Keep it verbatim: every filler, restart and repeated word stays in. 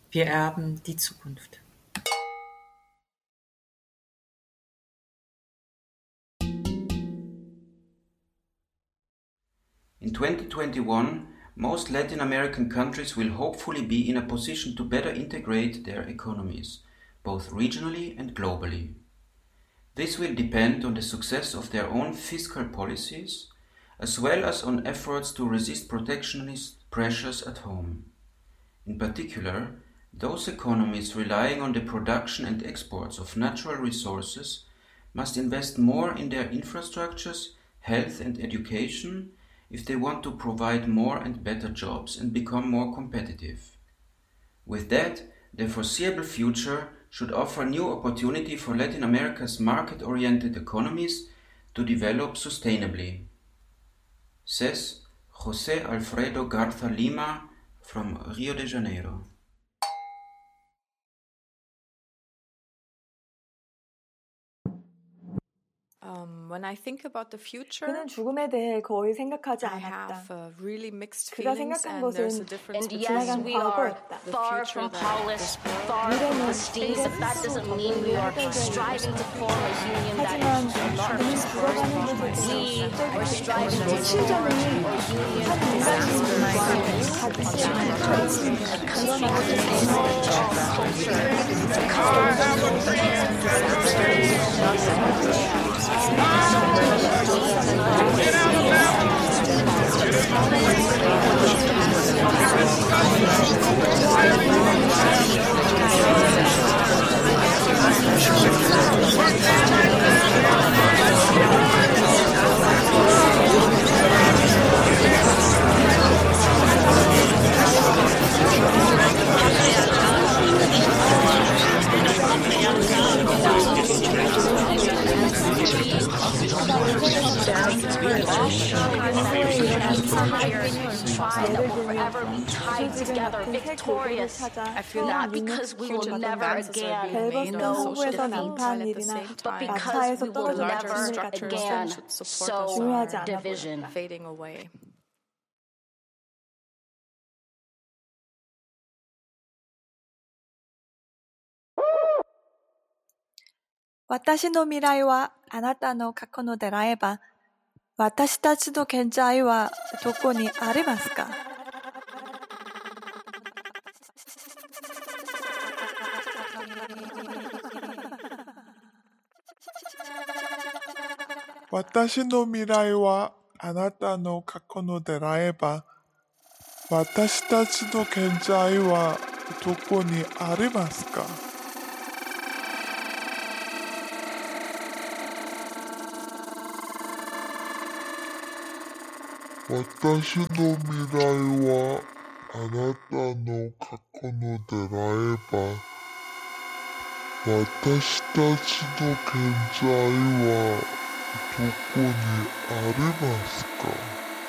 Wir erben die Zukunft. In twenty twenty-one, most Latin American countries will hopefully be in a position to better integrate their economies, both regionally and globally. This will depend on the success of their own fiscal policies, as well as on efforts to resist protectionist pressures at home. In particular, those economies relying on the production and exports of natural resources must invest more in their infrastructures, health and education if they want to provide more and better jobs and become more competitive. With that, the foreseeable future should offer new opportunity for Latin America's market-oriented economies to develop sustainably, says José Alfredo Garza Lima from Rio de Janeiro. Um, when I think about the future, 그는 죽음에 대해 거의 생각하지 I 않았다. have uh, really mixed 그가 feelings, 생각한 and there's a 것은 difference And between yes, 지나간 we are 과거였다. the far future from that polished, this world far from 미래는 pristine, 우리가 but that 스스로 doesn't mean we are striving to form a union that 하지만 is 그는 perfect. 죽어가는 것에 We are striving to 실전이 form a union 한 인간들과 같이 country with the same culture, forever be tied together, victorious. I feel Not that because we will huge never advances are again being made 벨버스턴 on know social 후보에서 defeat, 난파한 while at the 일이나 same but time because 마차에서 we will 떨어진 larger never 짐을 structures 갖고 again that should support sow us 중요하지 are 않아 division. fading away. 私の未来はあなたの過去のであれば、私たちの現在はどこにありますか？ 私の未来はあなたの過去のであれば、私たちの現在はどこにありますか？私の未来はあなたの過去のであれば、私たちの現在はどこにありますか？